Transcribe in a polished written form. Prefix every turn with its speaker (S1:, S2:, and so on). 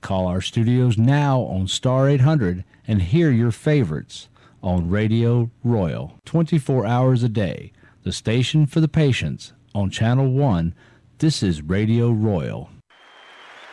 S1: Call our studios now on Star 800 and hear your favorites on Radio Royal, 24 hours a day. The station for the patients on Channel 1. This is Radio Royal.